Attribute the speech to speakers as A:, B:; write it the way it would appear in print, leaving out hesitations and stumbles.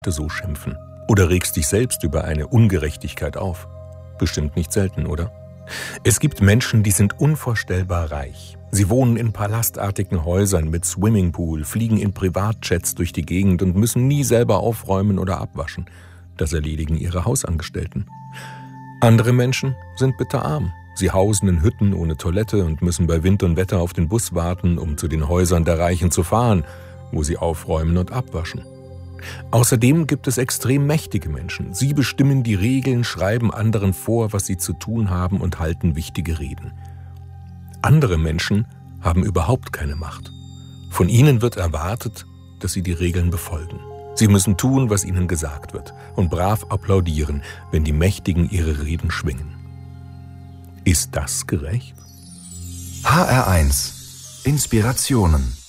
A: so schimpfen? Oder regst dich selbst über eine Ungerechtigkeit auf? Bestimmt nicht selten, oder? Es gibt Menschen, die sind unvorstellbar reich. Sie wohnen in palastartigen Häusern mit Swimmingpool, fliegen in Privatjets durch die Gegend und müssen nie selber aufräumen oder abwaschen. Das erledigen ihre Hausangestellten. Andere Menschen sind bitterarm. Sie hausen in Hütten ohne Toilette und müssen bei Wind und Wetter auf den Bus warten, um zu den Häusern der Reichen zu fahren, wo sie aufräumen und abwaschen. Außerdem gibt es extrem mächtige Menschen. Sie bestimmen die Regeln, schreiben anderen vor, was sie zu tun haben und halten wichtige Reden. Andere Menschen haben überhaupt keine Macht. Von ihnen wird erwartet, dass sie die Regeln befolgen. Sie müssen tun, was ihnen gesagt wird und brav applaudieren, wenn die Mächtigen ihre Reden schwingen. Ist das gerecht?
B: HR1 Inspirationen